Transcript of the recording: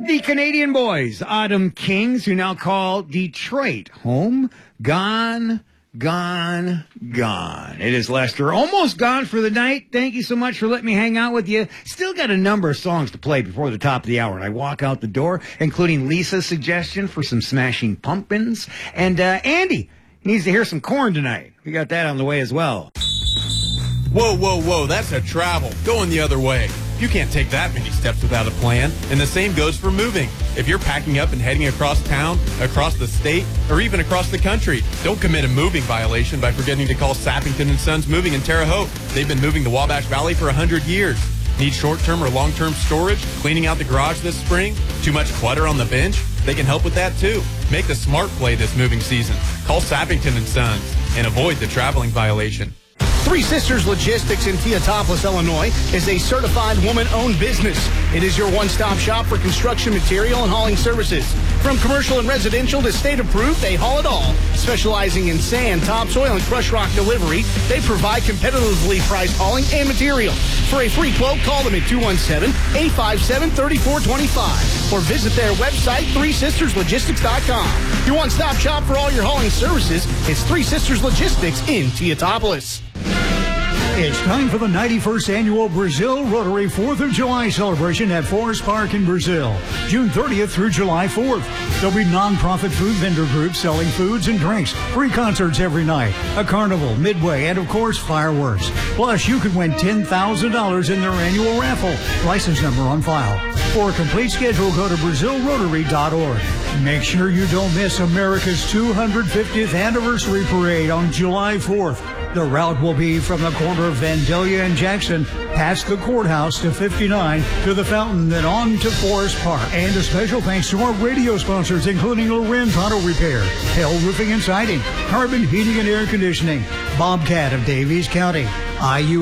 The Canadian boys, Autumn Kings, who now call Detroit home, gone. It is Lester, almost gone for the night. Thank you so much for letting me hang out with you. Still got a number of songs to play before the top of the hour, and I walk out the door, including Lisa's suggestion for some Smashing Pumpkins, and Andy needs to hear some Korn tonight. We got that on the way as well. Whoa, that's a travel. Going the other way. You can't take that many steps without a plan, and the same goes for moving. If you're packing up and heading across town, across the state, or even across the country, don't commit a moving violation by forgetting to call Sappington & Sons Moving in Terre Haute. They've been moving the Wabash Valley for 100 years. Need short-term or long-term storage? Cleaning out the garage this spring? Too much clutter on the bench? They can help with that too. Make the smart play this moving season. Call Sappington & Sons and avoid the traveling violation. Three Sisters Logistics in Teotopolis, Illinois is a certified woman-owned business. It is your one-stop shop for construction material and hauling services. From commercial and residential to state-approved, they haul it all. Specializing in sand, topsoil, and crushed rock delivery, they provide competitively priced hauling and material. For a free quote, call them at 217-857-3425 or visit their website, 3sisterslogistics.com. Your one-stop shop for all your hauling services is Three Sisters Logistics in Teotopolis. It's time for the 91st Annual Brazil Rotary 4th of July celebration at Forest Park in Brazil, June 30th through July 4th. There'll be non-profit food vendor groups selling foods and drinks, free concerts every night, a carnival, midway, and of course, fireworks. Plus, you could win $10,000 in their annual raffle. License number on file. For a complete schedule, go to BrazilRotary.org. Make sure you don't miss America's 250th anniversary parade on July 4th. The route will be from the corner of Vandalia and Jackson, past the courthouse to 59, to the fountain, then on to Forest Park. And a special thanks to our radio sponsors, including Lorenz Auto Repair, Hell Roofing and Siding, Carbon Heating and Air Conditioning, Bobcat of Davies County, IU